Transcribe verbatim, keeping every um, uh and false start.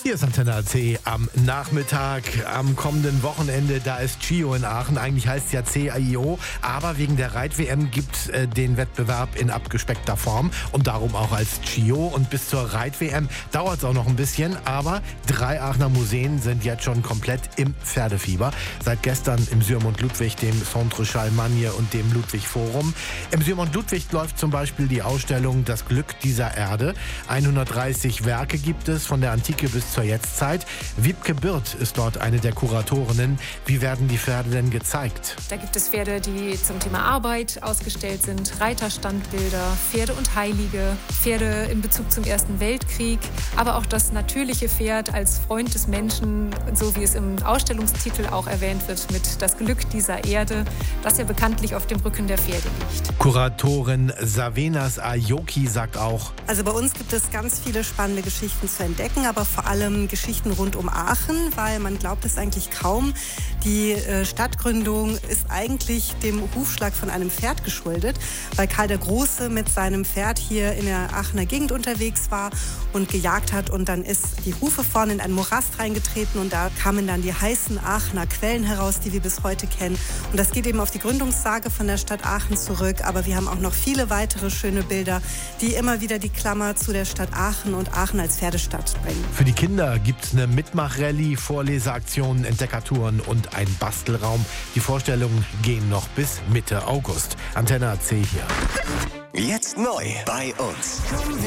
Hier ist Antenne A C am Nachmittag, am kommenden Wochenende, da ist CIO in Aachen. Eigentlich heißt es ja C I O, aber wegen der Reit-W M gibt äh, den Wettbewerb in abgespeckter Form und darum auch als CIO. Und bis zur Reit-W M dauert es auch noch ein bisschen, aber drei Aachener Museen sind jetzt schon komplett im Pferdefieber. Seit gestern im Sürmund Ludwig, dem Centre Charlemagne und dem Ludwig Forum. Im Sürmund Ludwig läuft zum Beispiel die Ausstellung Das Glück dieser Erde. hundertdreißig Werke gibt es, von der Antike bis zur Jetztzeit. Wiebke Birth ist dort eine der Kuratorinnen. Wie werden die Pferde denn gezeigt? Da gibt es Pferde, die zum Thema Arbeit ausgestellt sind, Reiterstandbilder, Pferde und Heilige, Pferde in Bezug zum Ersten Weltkrieg, aber auch das natürliche Pferd als Freund des Menschen, so wie es im Ausstellungstitel auch erwähnt wird, mit Das Glück dieser Erde, das ja bekanntlich auf dem Rücken der Pferde liegt. Kuratorin Savenas Ayoki sagt auch: Also bei uns gibt es ganz viele spannende Geschichten zu entdecken, aber vor allem Geschichten rund um Aachen, weil man glaubt es eigentlich kaum. Die äh, Stadtgründung ist eigentlich dem Hufschlag von einem Pferd geschuldet, weil Karl der Große mit seinem Pferd hier in der Aachener Gegend unterwegs war und gejagt hat, und dann ist die Hufe vorne in einen Morast reingetreten und da kamen dann die heißen Aachener Quellen heraus, die wir bis heute kennen. Und das geht eben auf die Gründungssage von der Stadt Aachen zurück, aber wir haben auch noch viele weitere schöne Bilder, die immer wieder die Klammer zu der Stadt Aachen und Aachen als Pferdestadt bringen. Für die Kinder gibt es eine Mitmachrallye, Vorleseaktionen, Entdeckertouren und ein Bastelraum. Die Vorstellungen gehen noch bis Mitte August. Antenne A C hier. Jetzt neu bei uns.